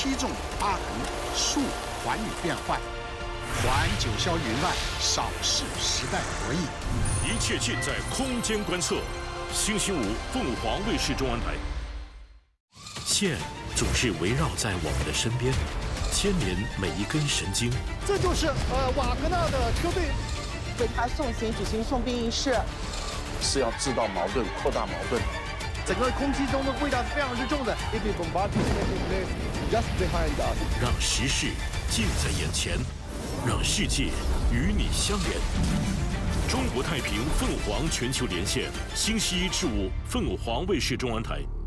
7纵8横，数寰宇变幻，还九霄云外，少视时代博弈。 一切尽在空间观测。星期5，凤凰卫视中文台。线总是围绕在我们的身边，牵连每一根神经。 这就是瓦格纳的车队为他送行举行送殡仪式， 是要制造矛盾，扩大矛盾。 整个空气中的味道是非常之重的。If you bombardment taking place just behind us， 让时事近在眼前，让世界与你相连。中国太平凤凰全球连线，星期1至5，凤凰卫视中文台。